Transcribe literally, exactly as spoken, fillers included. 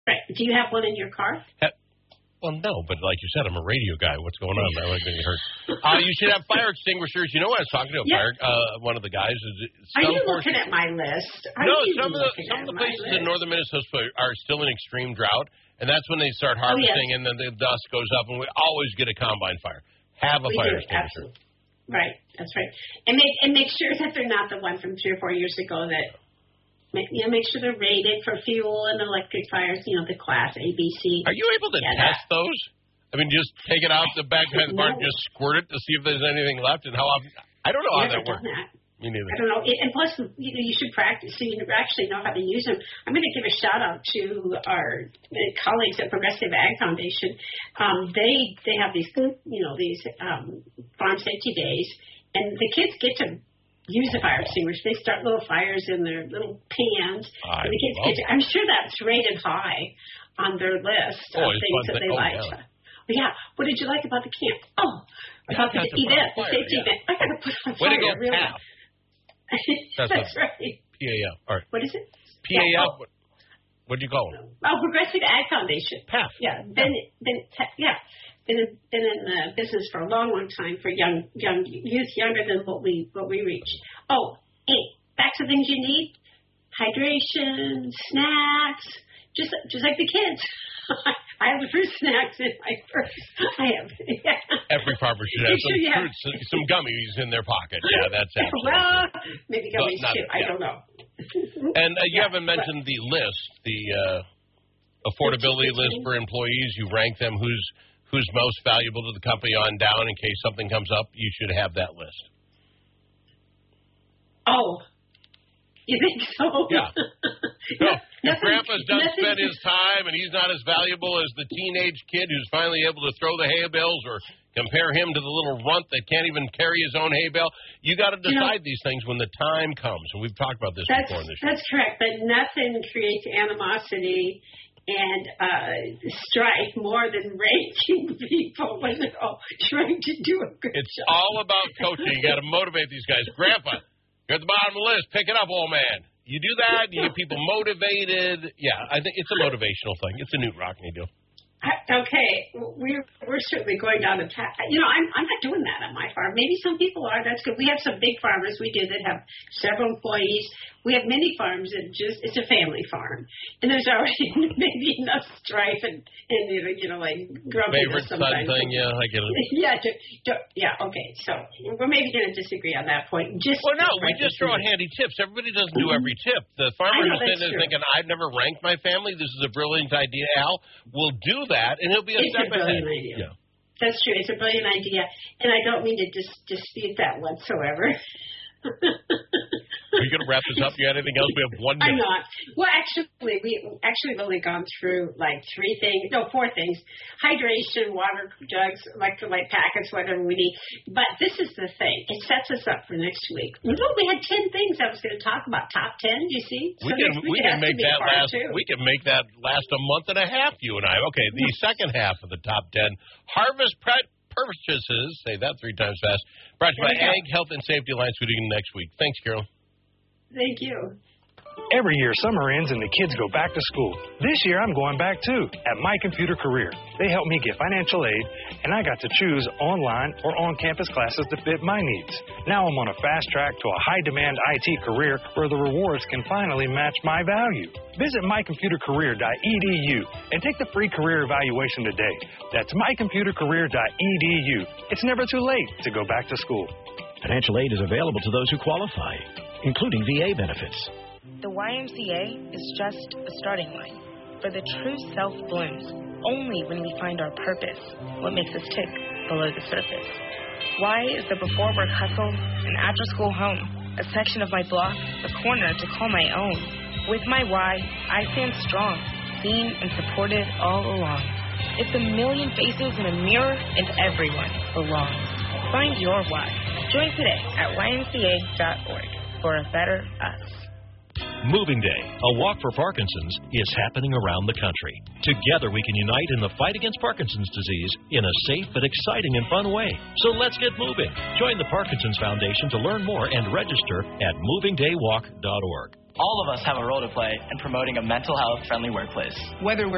Right. Do you have one in your car? Ha- Well, no, but like you said, I'm a radio guy. What's going on? I like getting hurt. Uh, you should have fire extinguishers. You know what I was talking to? A Yeah. fire, uh, one of the guys. Is Are you portion, looking at my list? Are no, you some of the looking some at of the my places list? in northern Minnesota are still in extreme drought, and that's when they start harvesting, oh, yes. and then the dust goes up, and we always get a combine fire. Have a we fire do, extinguisher. Absolutely. Right, that's right. And make and make sure that they're not the one from three or four years ago that. Make, you know, make sure they're rated for fuel and electric fires. You know, the class A, B, C. Are you able to yeah, test that. those? I mean, just take it out the back of the barn, No. and just squirt it to see if there's anything left, and how often? I don't know how that works. That. Me neither. I don't know. And plus, you know, you should practice so you actually know how to use them. I'm going to give a shout out to our colleagues at Progressive Ag Foundation. Um, they they have these, you know, these um, farm safety days, and the kids get to use the fire extinguisher. They start little fires in their little pans. I and the kids get to, I'm sure that's rated high on their list oh, of things that thing. they oh, like. Yeah. Well, yeah. What did you like about the camp? Oh, about the event, the safety yeah. event. I got to put on Way fire. to go, really. P A F. That's, That's right. P A F. All right. What is it? P A F. Yeah, oh. What, what do you call it? Oh, Progressive Ag Foundation. P A F. Yeah. Been, been, yeah. Been in, been in the business for a long, long time for young, young youth, younger than what we what we reached. Oh, hey, back to things you need: hydration, snacks, just just like the kids. I have the fruit snacks in my purse. I have. Yeah. Every farmer should have some sure fruits, have. some gummies in their pocket. Yeah, that's absolutely. Well, maybe gummies not, too. I yeah. don't know. And uh, you yeah, haven't mentioned but, the list, the uh, affordability list for employees. You rank them. Who's who's most valuable to the company on down in case something comes up. You should have that list. Oh. You think so? Yeah. No, if Grandpa's done nothing. spend his time and he's not as valuable as the teenage kid who's finally able to throw the hay bales, or compare him to the little runt that can't even carry his own hay bale, you got to decide you know, these things when the time comes. And we've talked about this that's, before in this show. That's correct. But nothing creates animosity and uh, strife more than ranking people when they're all trying to do a good it's job. It's all about coaching. You got to motivate these guys. Grandpa, you're at the bottom of the list. Pick it up, old man. You do that, you get people motivated. Yeah, I think it's a motivational thing. It's a Newt Rockney deal. Okay, we're we're certainly going down the path. You know, I'm I'm not doing that on my farm. Maybe some people are. That's good. We have some big farmers we do that have several employees. We have many farms that just it's a family farm, and there's already maybe enough strife and and you know like grumpiness favorite son sometimes. thing. Yeah, I get it. yeah, to, to, yeah. Okay, so we're maybe going to disagree on that point. Just well, no, we just throw out handy tips. Everybody doesn't do every tip. The farmer know, who's sitting there thinking, "I've never ranked my family. This is a brilliant idea." Al will do that, and he'll be a it's step a brilliant ahead. idea. Yeah. That's true. It's a brilliant idea, and I don't mean to dis- dispute that whatsoever. Are you going to wrap this up? You got anything else? We have one minute. I'm not. Well, actually, we actually have only gone through like three things, no, four things: hydration, water jugs, electrolyte packets, whatever we need. But this is the thing; it sets us up for next week. We we had ten things I was going to talk about. Top ten, you see? We so can we can make that last. Two. We can make that last a month and a half. You and I. Okay, the second half of the top ten: harvest prep purchases. Say that three times fast. Brought to you by Ag Health and Safety Alliance. We'll do it next week. Thanks, Carol. Thank you. Every year, summer ends and the kids go back to school. This year, I'm going back too, at My Computer Career. They help me get financial aid, and I got to choose online or on-campus classes that fit my needs. Now I'm on a fast track to a high-demand I T career where the rewards can finally match my value. Visit my computer career dot e d u and take the free career evaluation today. That's my computer career dot e d u. It's never too late to go back to school. Financial aid is available to those who qualify, including V A benefits. The Y M C A is just a starting line, for the true self blooms only when we find our purpose, what makes us tick below the surface. Y is the before work hustle, an after school home, a section of my block, a corner to call my own. With my Y, I stand strong, seen and supported all along. It's a million faces in a mirror, and everyone belongs. Find your Y. Join today at y m c a dot org for a better us. Moving Day, a walk for Parkinson's, is happening around the country. Together we can unite in the fight against Parkinson's disease in a safe but exciting and fun way. So let's get moving. Join the Parkinson's Foundation to learn more and register at moving day walk dot org. All of us have a role to play in promoting a mental health friendly workplace. Whether we're